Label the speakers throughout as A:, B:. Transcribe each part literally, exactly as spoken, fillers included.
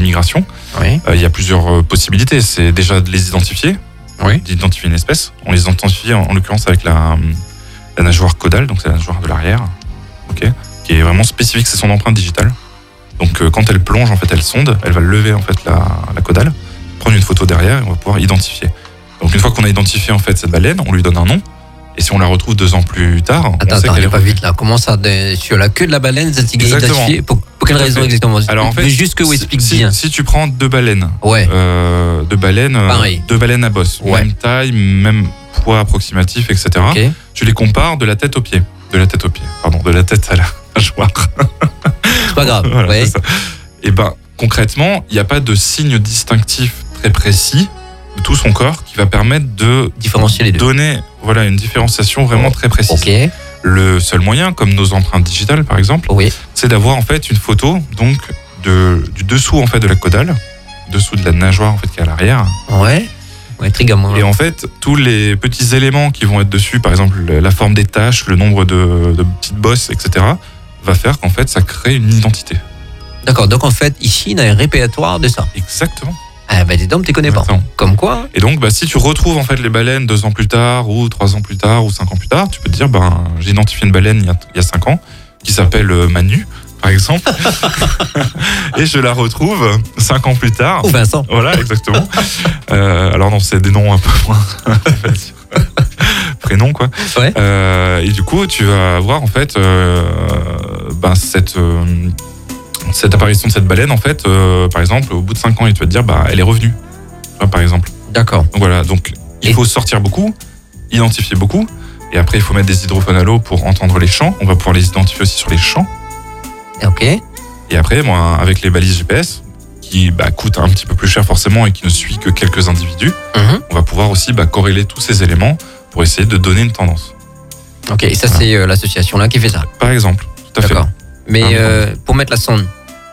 A: migration.
B: Oui.
A: Euh, il y a plusieurs euh, possibilités. C'est déjà de les identifier,
B: Oui.
A: d'identifier une espèce. On les identifie en, en l'occurrence avec la, la nageoire caudale, donc c'est la nageoire de l'arrière, okay, qui est vraiment spécifique, c'est son empreinte digitale. Donc euh, quand elle plonge, en fait, elle sonde, elle va lever en fait la, la caudale, prendre une photo derrière et on va pouvoir identifier. Donc une fois qu'on a identifié en fait cette baleine, on lui donne un nom. Et si on la retrouve deux ans plus tard,
B: attends,
A: on sait
B: attends,
A: qu'elle est
B: pas vite là. Comment ça, de, sur la queue de la baleine, vous êtes identifié? Pour, pour quelle raison exactement?
A: Alors en fait,
B: juste que vous explique
A: si,
B: bien.
A: Si tu prends deux baleines,
B: ouais,
A: euh, deux baleines,
B: Pareil.
A: deux baleines à bosse,
B: ouais.
A: même taille, même poids approximatif, et cetera.
B: Okay.
A: Tu les compares de la tête aux pieds, de la tête aux pieds, pardon, de la tête à la nageoire.
B: C'est pas grave.
A: Voilà,
B: ouais.
A: Et ben concrètement, il n'y a pas de signe distinctif très précis de tout son corps qui va permettre de
B: différencier les deux.
A: Donner voilà, une différenciation vraiment très précise.
B: Okay.
A: Le seul moyen, comme nos empreintes digitales par exemple,
B: oui.
A: c'est d'avoir en fait une photo donc de, du dessous en fait de la caudale, dessous de la nageoire en fait qui est à l'arrière.
B: Ouais. Ouais, très gamin.
A: Et en fait, tous les petits éléments qui vont être dessus, par exemple la forme des taches, le nombre de, de petites bosses, et cetera, va faire qu'en fait ça crée une identité.
B: D'accord. Donc en fait, ici, il y a un répertoire de ça.
A: Exactement.
B: Ah bah dis donc, tu connais pas. Comme quoi.
A: Et donc, bah, si tu retrouves en fait les baleines deux ans plus tard, ou trois ans plus tard, ou cinq ans plus tard, tu peux te dire, ben, j'ai identifié une baleine il y a, il y a cinq ans qui s'appelle Manu, par exemple, et je la retrouve cinq ans plus tard.
B: Ou Vincent.
A: Voilà, exactement. euh, alors non, c'est des noms un peu moins prénoms quoi.
B: Ouais.
A: Euh, et du coup, tu vas avoir en fait, euh, ben, cette euh, cette apparition de cette baleine, en fait, euh, par exemple, au bout de cinq ans, il te va te dire, bah, elle est revenue, par exemple.
B: D'accord.
A: Donc voilà, donc il
B: et
A: faut sortir beaucoup, identifier beaucoup, et après il faut mettre des hydrophones à l'eau pour entendre les chants. On va pouvoir les identifier aussi sur les chants.
B: Ok.
A: Et après, moi, avec les balises G P S, qui bah, coûtent un petit peu plus cher forcément et qui ne suit que quelques individus,
B: mm-hmm.
A: on va pouvoir aussi bah, corréler tous ces éléments pour essayer de donner une tendance.
B: Ok, et ça voilà. c'est euh, l'association là qui fait ça.
A: Par exemple, tout à fait.
B: D'accord. Mais euh, pour mettre la sonde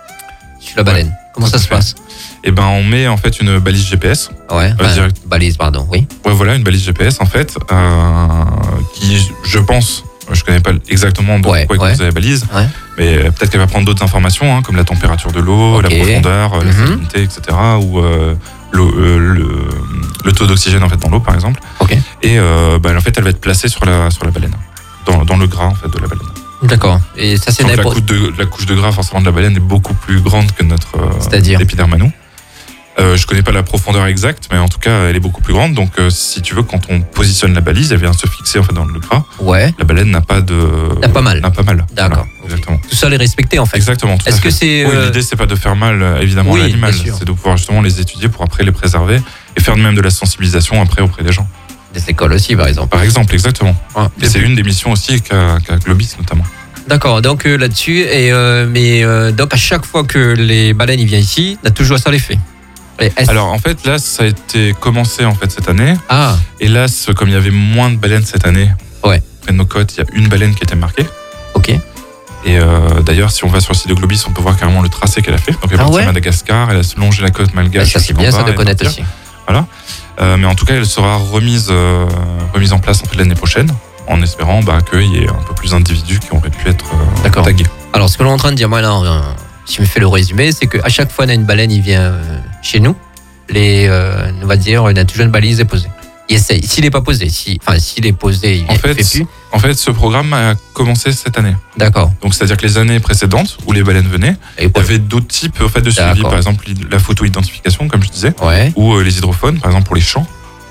B: sur la baleine, ouais, comment ça se fait. passe?
A: Eh ben, on met en fait une balise G P S.
B: Ouais.
A: Euh,
B: bah,
A: direct...
B: Balise, pardon. Oui.
A: Ouais, voilà, une balise G P S en fait, euh, qui, je pense, je connais pas exactement de
B: ouais,
A: quoi
B: ouais.
A: est la balise,
B: ouais.
A: mais peut-être qu'elle va prendre d'autres informations, hein, comme la température de l'eau, okay. la profondeur, mm-hmm. la salinité, et cetera, ou euh, le, euh, le, le taux d'oxygène en fait dans l'eau, par exemple.
B: Okay.
A: Et euh, bah, en fait, elle va être placée sur la sur la baleine, dans, dans le gras en fait de la baleine.
B: D'accord. Et ça, c'est
A: la, couche de, la couche de gras, forcément, de la baleine est beaucoup plus grande que notre euh, épiderme à nous. Euh, je connais pas la profondeur exacte, mais en tout cas, elle est beaucoup plus grande. Donc, euh, si tu veux, quand on positionne la balise, elle vient se fixer en fait dans le gras.
B: Ouais.
A: La baleine n'a pas de.
B: N'a pas mal.
A: N'a pas mal.
B: D'accord.
A: Voilà, exactement.
B: Tout ça, les respecter en fait.
A: Exactement.
B: Est-ce que c'est.
A: Oui, l'idée, c'est pas de faire mal, évidemment,
B: oui,
A: à l'animal. C'est de pouvoir justement les étudier pour après les préserver et faire de même de la sensibilisation après auprès des gens.
B: Des écoles aussi, par exemple.
A: Par exemple, exactement.
B: Ah,
A: et c'est une des missions aussi qu'a qu'a Globis notamment.
B: D'accord, donc euh, là-dessus, et euh, mais euh, donc à chaque fois que les baleines ils viennent ici, on a toujours ça les fait.
A: Alors en fait là ça a été commencé en fait cette année.
B: Ah.
A: Et là comme il y avait moins de baleines cette année,
B: ouais.
A: près de nos côtes, il y a une baleine qui était marquée.
B: Ok.
A: Et euh, d'ailleurs si on va sur le site de Globis, on peut voir carrément le tracé qu'elle a fait. Donc elle est
B: ah
A: partie
B: ouais
A: à Madagascar, elle a longé la côte malgache.
B: Ah, ça c'est bien ça de connaître aussi.
A: Voilà. Euh, mais en tout cas elle sera remise euh, remise en place en fait l'année prochaine, en espérant bah, qu'il y ait un peu plus d'individus qui auraient pu être euh, tagués.
B: Alors ce que l'on est en train de dire, moi là, euh, si je me fais le résumé, c'est qu'à chaque fois qu'on a une baleine, il vient euh, chez nous, les, euh, on va dire, on a toujours une balise est posée. Il essaye. S'il n'est pas posé, si, enfin s'il est posé, il
A: en fait,
B: fait plus.
A: En fait, ce programme a commencé cette année.
B: D'accord.
A: Donc c'est-à-dire que les années précédentes, où les baleines venaient, il y avait d'autres types en fait, de suivi, par exemple la photo-identification, comme je disais,
B: ouais.
A: ou euh, les hydrophones, par exemple pour les chants.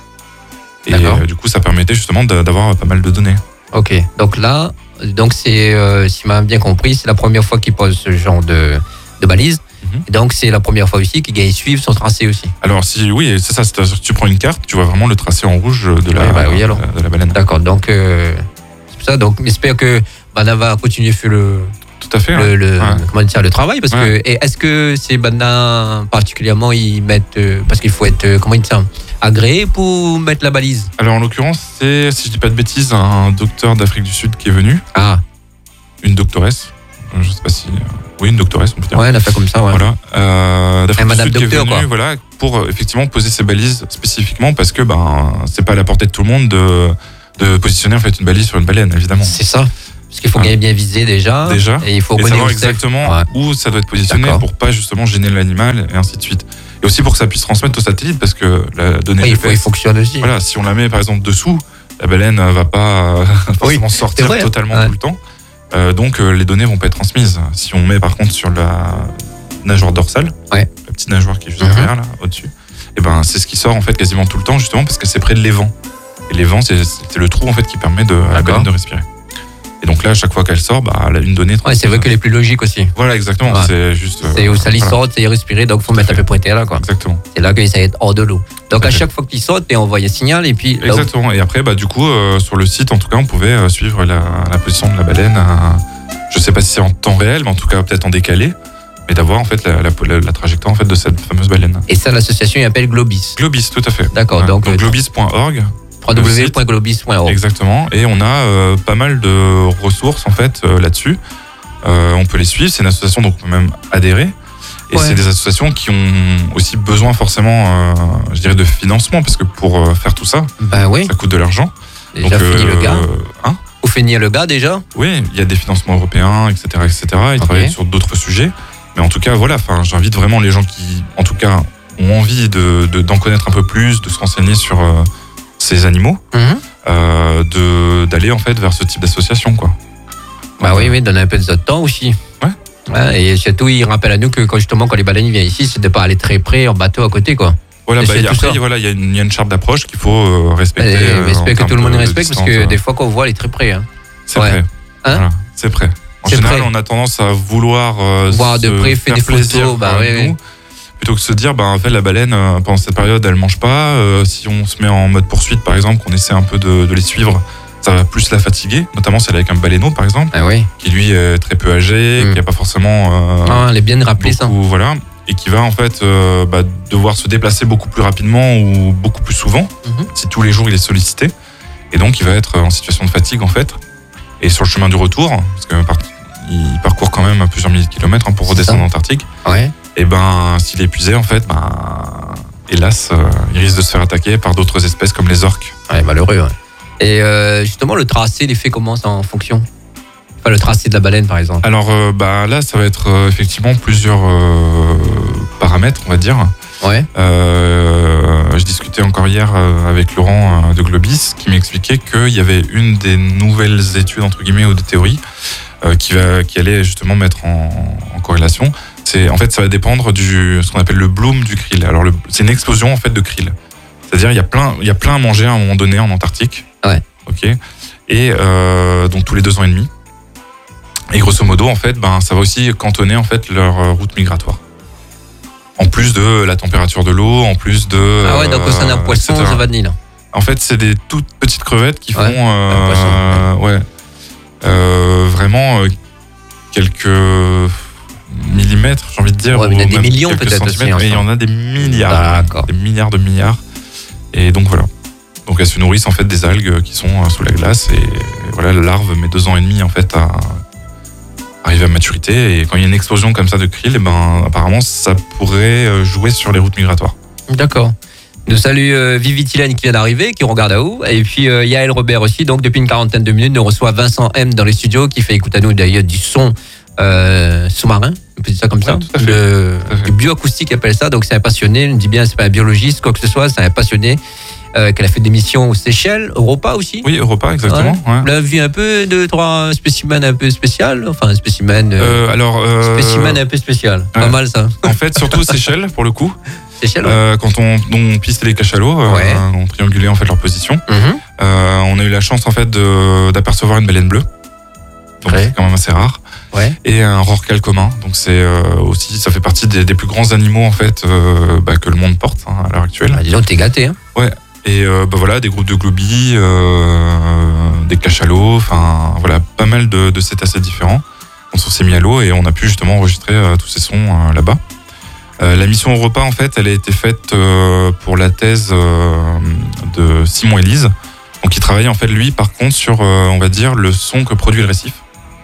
A: Et euh, du coup, ça permettait justement d'avoir pas mal de données.
B: Ok, donc là, donc c'est, euh, si m'a bien compris, c'est la première fois qu'ils posent ce genre de, de balise. Mm-hmm. Donc c'est la première fois aussi qu'ils suivent son tracé aussi. Alors
A: si oui, c'est ça. Si tu prends une carte, tu vois vraiment le tracé en rouge de la,
B: ouais, bah, oui, alors.
A: de la baleine.
B: D'accord, donc euh, c'est pour ça. Donc j'espère que Bana va continuer à faire le.
A: Tout à fait.
B: Le,
A: hein.
B: le,
A: ouais.
B: comment dire, le travail parce
A: ouais.
B: que et est-ce que ces Bana particulièrement ils mettent euh, parce qu'il faut être euh, comment dire ça agréé pour mettre la balise.
A: Alors en l'occurrence c'est, si je dis pas de bêtises, un docteur d'Afrique du Sud qui est venu.
B: Ah.
A: Une doctoresse. Je sais pas si. Oui, une doctoresse, on peut dire.
B: Ouais, elle a fait comme ça, ouais.
A: Voilà. Euh, d'Afrique du Sud
B: docteur,
A: qui est venue,
B: quoi.
A: voilà, pour euh, effectivement poser ses balises spécifiquement parce que ben c'est pas à la portée de tout le monde de de positionner en fait une balise sur une baleine, évidemment.
B: C'est ça. Parce qu'il faut
A: Ah.
B: bien bien viser déjà.
A: Déjà.
B: Et il faut
A: Et
B: connaître
A: savoir
B: où c'est.
A: exactement
B: Ouais.
A: où ça doit être positionné
B: D'accord.
A: pour pas justement gêner l'animal et ainsi de suite. Et aussi pour que ça puisse transmettre au satellite parce que la donnée
B: Ouais, il, faut, il
A: G P S,
B: fonctionne aussi.
A: voilà, si on la met par exemple dessous, la baleine euh, va pas euh, forcément sortir
B: c'est vrai,
A: totalement
B: ouais.
A: tout le temps. Euh, donc euh, les données vont pas être transmises. Si on met par contre sur la nageoire dorsale,
B: Ouais.
A: la petite nageoire qui est juste
B: Mhm.
A: derrière là, au-dessus, et ben c'est ce qui sort en fait quasiment tout le temps justement parce que c'est près de l'évent. Et l'évent c'est c'est le trou en fait qui permet de, à la
B: D'accord.
A: baleine de respirer. Et donc là, à chaque fois qu'elle sort, bah, elle a une donnée.
B: Ouais, c'est vrai que les plus logiques aussi.
A: Voilà, exactement.
B: Ouais.
A: C'est juste.
B: C'est où ça lui
A: voilà.
B: saute, c'est respirer, donc faut
A: Tout à
B: mettre à
A: fait.
B: peu près terre là, quoi.
A: Exactement.
B: C'est là qu'il s'agit d'être hors de l'eau. Donc
A: Tout à
B: à
A: fait.
B: chaque fois qu'il saute, et on envoie un signal, et puis. là où-
A: Exactement. Et après, bah, du coup, euh, sur le site, en tout cas, on pouvait euh, suivre la, la position de la baleine. À, je sais pas si c'est en temps réel, mais en tout cas, peut-être en décalé. Mais d'avoir, en fait, la, la, la, la trajectoire, en fait, de cette fameuse baleine.
B: Et ça, l'association, il appelle Globis.
A: Globis, tout à fait.
B: D'accord,
A: Ouais.
B: donc, euh,
A: globis point org.
B: w w w point globis point org.
A: Exactement. Et on a euh, pas mal de ressources, en fait, euh, là-dessus. Euh, on peut les suivre. C'est une association, donc on peut même adhérer. Et
B: Ouais.
A: c'est des associations qui ont aussi besoin forcément, euh, je dirais, de financement, parce que pour euh, faire tout ça,
B: Ben oui,
A: ça coûte de l'argent.
B: déjà
A: Donc,
B: fini
A: euh,
B: le gars.
A: hein
B: Ou finir le gars déjà.
A: Oui, il y a des financements européens, et cetera, et cetera. Ils
B: Ok.
A: travaillent sur d'autres sujets. Mais en tout cas, voilà, enfin, j'invite vraiment les gens qui, en tout cas, ont envie de, de- d'en connaître un peu plus, de se renseigner sur euh, ces animaux,
B: Mhm.
A: euh, de, d'aller en fait vers ce type d'association, quoi.
B: Bah oui, oui, donner un peu de temps aussi.
A: Ouais.
B: Ouais, et surtout, il rappelle à nous que quand, justement, quand les baleines viennent ici, c'est de pas aller très près en bateau à côté, quoi.
A: Voilà,
B: Et
A: bah,
B: c'est
A: et
B: tout
A: après,
B: ça.
A: voilà, il y, a une- il y a une charte d'approche qu'il faut euh, respecter.
B: Et
A: euh, en
B: j'espère que
A: termes
B: tout le monde
A: de-
B: respecte,
A: de
B: parce que
A: distance,
B: des
A: euh,
B: fois, qu'on voit, il est très près. Hein.
A: C'est
B: Ouais.
A: prêt.
B: Hein
A: Voilà, c'est prêt. En
B: C'est
A: général,
B: prêt.
A: on a tendance à vouloir euh,
B: Voir de
A: se
B: près, faire des
A: plaisir,
B: photos, bah
A: euh,
B: oui,
A: nous,
B: oui.
A: plutôt que de se dire, bah, en fait, la baleine, euh, pendant cette période, elle mange pas. Euh, si on se met en mode poursuite, par exemple, qu'on essaie un peu de, de les suivre, ça va plus la fatiguer. Notamment celle avec un baleineau, par exemple,
B: Ah oui.
A: qui lui est très peu âgé,
B: Mm.
A: qui a pas forcément euh,
B: Ah, elle est bien rappelé ça.
A: beaucoup, voilà, et qui va en fait euh, bah, devoir se déplacer beaucoup plus rapidement ou beaucoup plus souvent,
B: Mhm.
A: si tous les jours il est sollicité. Et donc il va être en situation de fatigue en fait. Et sur le chemin du retour, parce que par- il parcourt quand même plusieurs milliers de kilomètres hein, pour
B: C'est
A: redescendre
B: ça.
A: en Antarctique.
B: Ouais.
A: Et ben s'il est épuisé en fait, ben hélas, euh, il risque de se faire attaquer par d'autres espèces comme les orques.
B: Ouais, malheureux. Ouais. Et euh, justement, le tracé, il est fait comment ça en fonction? Enfin, le tracé de la baleine, par exemple.
A: Alors euh, bah là, ça va être euh, effectivement plusieurs euh, paramètres, on va dire.
B: Ouais.
A: Euh, je discutais encore hier euh, avec Laurent euh, de Globis qui m'expliquait qu'il y avait une des nouvelles études entre guillemets ou des théories euh, qui va qui allait justement mettre en, en corrélation. C'est en fait ça va dépendre du ce qu'on appelle le bloom du krill. Alors le- c'est une explosion en fait de krill. C'est-à-dire il y a plein il y a plein à manger à un moment donné en Antarctique.
B: Ouais.
A: Ok. Et euh, donc tous les deux ans et demi. Et grosso modo en fait ben ça va aussi cantonner en fait leur euh, route migratoire. En plus de la température de l'eau, en plus de.
B: Ah ouais, donc ça n'a un
A: euh,
B: poisson,
A: et cetera.
B: ça va de Nil.
A: En fait, c'est des toutes petites crevettes qui
B: Ouais,
A: font. euh,
B: un poisson,
A: ouais. Euh, vraiment euh, quelques millimètres, j'ai envie de dire.
B: Ouais, mais il y en a
A: ou
B: des
A: même
B: millions
A: quelques
B: peut-être aussi,
A: centimètres,
B: hein,
A: mais il y
B: ça.
A: en a des milliards.
B: D'accord.
A: Des milliards de milliards. Et donc voilà. Donc elles se nourrissent en fait des algues qui sont euh, sous la glace. Et voilà, la larve met deux ans et demi en fait à arriver à maturité. Et quand il y a une explosion comme ça de krill, eh ben, apparemment, ça pourrait euh, jouer sur les routes migratoires.
B: D'accord. Nous salue euh, Vivi Tilène qui vient d'arriver, qui regarde à où. Et puis euh, Yael Robert aussi. Donc depuis une quarantaine de minutes, nous reçoit Vincent M dans les studios qui fait écouter à nous d'ailleurs du son euh, sous-marin. On peut dire ça comme ça.
A: Ouais, tout à fait.
B: De,
A: Tout à fait.
B: du bioacoustique, il appelle ça. Donc c'est un passionné. On dit bien, c'est pas un biologiste, quoi que ce soit. C'est un passionné euh, qu'elle a fait des missions aux Seychelles, Europa aussi.
A: Oui, Europa, exactement. Ouais.
B: On a vu un peu deux, trois spécimens un peu spécial. Enfin, un spécimen. Euh,
A: Euh, alors, euh,
B: spécimen un peu spécial. Pas
A: ouais.
B: mal ça.
A: en fait, surtout Seychelles, pour le coup,
B: Seychelles. ouais.
A: euh, quand on, on piste les cachalots, euh,
B: Ouais.
A: on triangulait en fait leur position.
B: Mhm.
A: Euh, on a eu la chance en fait de- d'apercevoir une baleine bleue, donc
B: Ouais.
A: c'est quand même assez rare,
B: Ouais.
A: et un rorqual commun. Donc c'est euh, aussi, ça fait partie des, des plus grands animaux en fait euh, bah, que le monde porte hein, à l'heure actuelle.
B: Bah, dis donc, t'es gâté. Hein.
A: Et euh, bah, voilà, des groupes de globies, euh, des cachalots, enfin voilà, pas mal de, de cétacés différents. On s'est mis à l'eau et on a pu justement enregistrer euh, tous ces sons euh, là-bas. Euh, la mission Europa, en fait, elle a été faite euh, pour la thèse euh, de Simon Élise. Donc, il travaille, en fait, lui, par contre, sur, euh, on va dire, le son que produit le récif.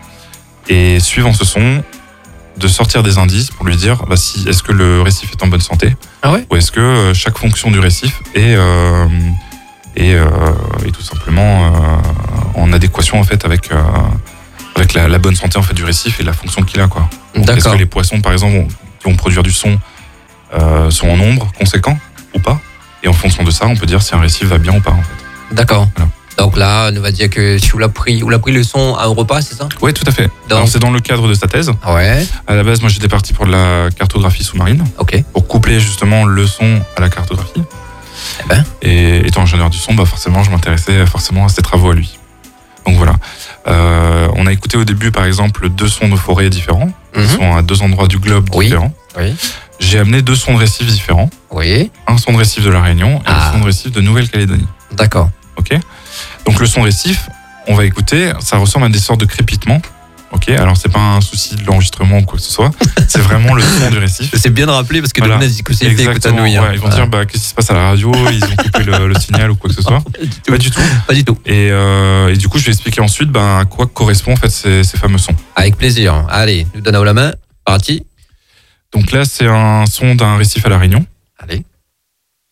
A: Et suivant ce son, de sortir des indices pour lui dire bah, si, est-ce que le récif est en bonne santé
B: Ah ouais.
A: ou est-ce que euh, chaque fonction du récif est, euh, est, euh, est tout simplement euh, en adéquation, en fait, avec, euh, avec la, la bonne santé en fait du récif et la fonction qu'il a, quoi. Donc, est-ce
B: D'accord.
A: que les poissons, par exemple, vont- qui vont produire du son euh, sont en nombre conséquent ou pas? Et en fonction de ça, on peut dire si un récif va bien ou pas, en fait.
B: D'accord.
A: Voilà.
B: Donc là, on va dire que si vous l'avez pris, vous l'avez pris le son à un repas, c'est ça?
A: Oui, tout à fait.
B: Donc-
A: Alors, c'est dans le cadre de sa thèse.
B: Ouais.
A: À la base, moi, j'étais parti pour de la cartographie sous-marine,
B: Ok.
A: pour coupler justement le son à la cartographie.
B: Eh ben.
A: Et étant ingénieur du son, bah forcément, je m'intéressais forcément à ses travaux à lui. Donc voilà. Euh, on a écouté au début, par exemple, deux sons de forêt différents, qui
B: Mhm.
A: sont à deux endroits du globe
B: Oui.
A: différents.
B: Oui.
A: J'ai amené deux sons de récifs différents,
B: Oui.
A: un son de récif de La Réunion et
B: Ah.
A: un son de récif de Nouvelle-Calédonie.
B: D'accord.
A: Ok. Donc le son récif, on va écouter, ça ressemble à des sortes de crépitements. Ok. Alors c'est pas un souci de l'enregistrement ou quoi que ce soit, c'est vraiment le son du récif.
B: C'est bien de rappeler parce que
A: Voilà.
B: demain, ils écoutent à
A: Exactement.
B: nous. hein.
A: Ouais, ils vont
B: Voilà.
A: dire bah qu'est-ce qui se passe à la radio, ils ont coupé le, le signal ou quoi que ce soit. Pas du tout.
B: Pas du tout.
A: Et, euh, et du coup, je vais expliquer ensuite ben, à quoi correspondent en fait ces, ces fameux sons.
B: Avec plaisir. Allez, nous donnons la main. Parti.
A: Donc là, c'est un son d'un récif à La Réunion.
B: Allez.